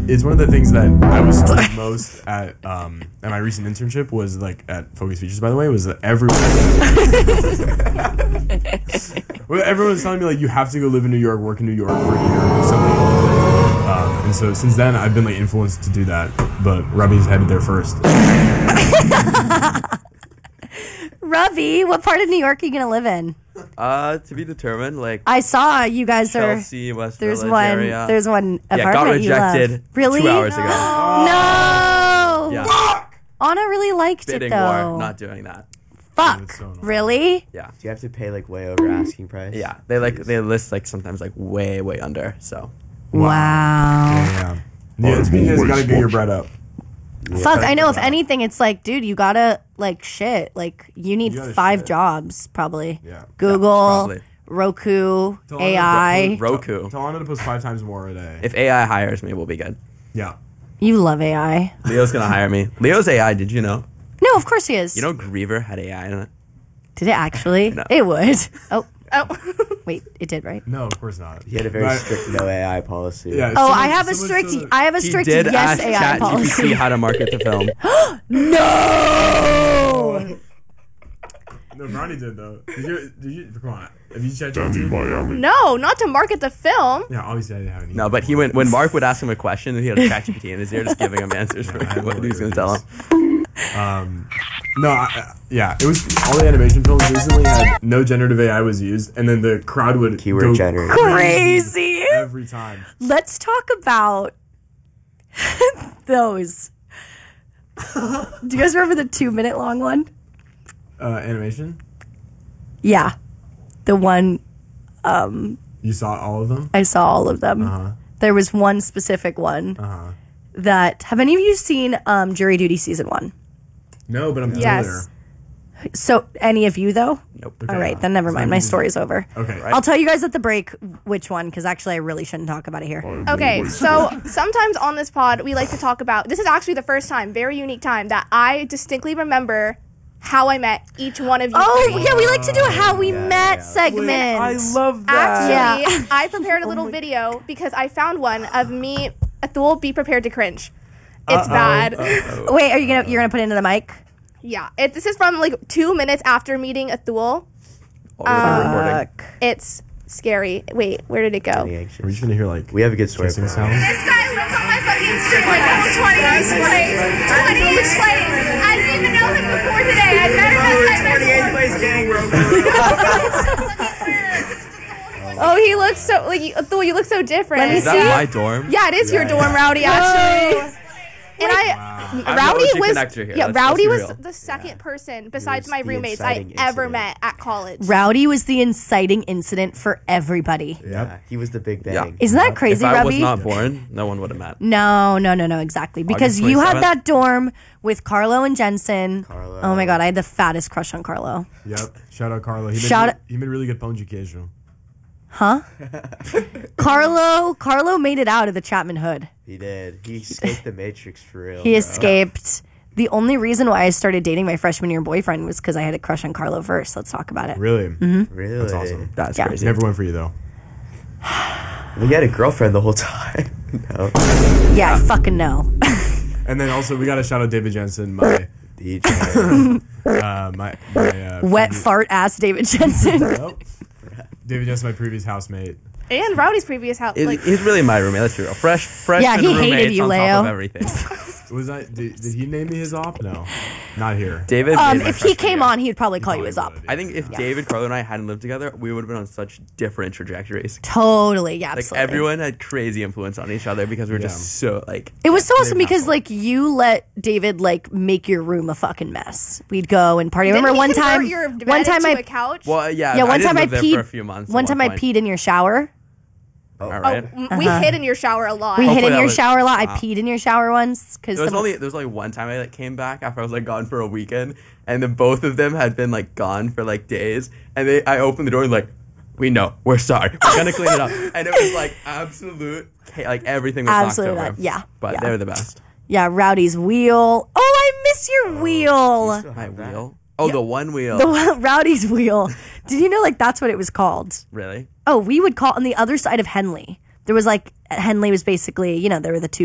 it's one of the things that I was told most at my recent internship was like at Focus Features, by the way, was that everyone was telling me like you have to go live in New York, work in New York for a year or something. And so since then I've been like influenced to do that, but Robbie's headed there first. Robbie, what part of New York are you gonna live in? To be determined. Like I saw you guys Chelsea, West There's Village one. area. There's one apartment got you love. rejected Really? 2 hours ago. No. Yeah. Anna really liked Bidding it though. war. Not doing that. Fuck. It's so annoying. Really? Yeah. Do you have to pay like way over asking price? Yeah. They list like sometimes like way under. So. Wow. Yeah. Yeah, it's because you gotta get your bread up. Yeah. Fuck, I know. If anything, it's like, dude, you gotta like shit. Like, you need You gotta 5 shit. jobs probably. Yeah. Google, probably. Roku, Tell AI. Roku. Tell Anna to post 5 times more a day. If AI hires me, we'll be good. Yeah. You love AI. Leo's gonna hire me. Leo's AI. Did you know? No, of course he is. You know Griever had AI in it. Did it actually? No. It would. Oh, Oh. wait, it did, right? No, of course not. He had a very But- strict no AI policy. Yeah. Oh, someone- I have a someone strict. still- I have a He strict did yes ask AI policy. ChatGPT how to market the film. No. No, Brownie did though. Did you? Come on. Have you checked GPT? No, not to market the film. Yeah, obviously I haven't. No, but he went when Mark would ask him a question, he had a ChatGPT in his ear just giving him answers for I what know he was what going it to tell him. No, yeah, it was all the animation films recently had no generative AI was used, and then the crowd would Keyword go generator. Crazy. every time. Let's talk about those. Do you guys remember the 2-minute long one? Animation. Yeah, the one You saw all of them. I saw all of them. There was one specific one that. Have any of you seen Jury Duty season 1? No, but I'm Yes. familiar. So any of you though? Nope. Okay. All right, then never mind. My story's over. Okay. I'll tell you guys at the break which one, because actually I really shouldn't talk about it here. Okay, so sometimes on this pod, we like to talk about, this is actually the first time, very unique time, that I distinctly remember how I met each one of you. Oh, three. yeah, we like to do a how we yeah, met yeah. segment. love Actually, Yeah. I prepared a little video because I found one of me, Athul, be prepared to cringe. It's bad. Wait, you're gonna put it into the mic? Yeah, this is from like 2 minutes after meeting Athul. recording. It's scary. Wait, where did it go? Are we just gonna hear like We have a good story. kissing for sounds? This guy lives on my fucking street like I'm 20 years late. 20 years late. I didn't even know him before today. I met him at my plays gang, bro. Oh, he looks so like Athul. You look so different. Let me Is that my dorm? Yeah, it is your dorm, Rowdy. Actually. And I'm the Rowdy OG was connector here. yeah, Let's Rowdy be was real. the second person besides was my the roommates I inciting ever incident. met at college. Rowdy was the inciting incident for everybody. Yep. He was the big bang. Yeah. Isn't that If crazy, I was Robbie? not born, no one would have met. No, exactly. Because August you had 27th? that dorm with Carlo and Jensen. Carlo. Oh my god, I had the fattest crush on Carlo. Yep. Shout out Carlo. He made really good ponji queijo. Huh? Carlo made it out of the Chapman Hood. He did. He escaped the Matrix for real. He bro. escaped. The only reason why I started dating my freshman year boyfriend was because I had a crush on Carlo first. Let's talk about it. Really? Really? That's awesome. That's Yeah. crazy. Never went for you though. We had a girlfriend the whole time. No. Yeah, I fucking know. And then also we gotta shout out David Jensen, my DJ. Wet fart ass David Jensen. Nope. David Jensen, my previous housemate. And Rowdy's previous house. Like, He's really my roommate. Let's be real. Fresh. Yeah, he hated roommates you, on top Leo. of everything. Was I? Did he name me his op? No, not here. David. made my If he freshman came year. on, he'd probably call you Probably his up. would. I think if David, Carlo, and I hadn't lived together, we would have been on such different trajectories. Totally, yeah, Like absolutely. everyone had crazy influence on each other because we're just so like. It was so awesome Dave because Hasselhoff. like you let David like make your room a fucking mess. We'd go and party. didn't Remember he one convert time? your One bed time into I a couch. Well, yeah. yeah. One did time I live there peed. for a few months. One at time I point. peed in your shower. All right. We hid in your shower a lot. We hid in Hopefully that your was- shower a lot. I wow. peed in your shower once because There was only one time I like came back after I was like gone for a weekend, and then both of them had been like gone for like days, and I opened the door and like, we know, we're sorry, we're gonna clean it up, and it was like absolute like everything was Absolute knocked over. that- yeah, but yeah. they're the best. yeah, Rowdy's wheel. Oh, I miss your wheel. My wheel. Oh, the one wheel. The Rowdy's wheel. Did you know like that's what it was called? Really? Oh, we would call on the other side of Henley. There was like Henley was basically, there were the two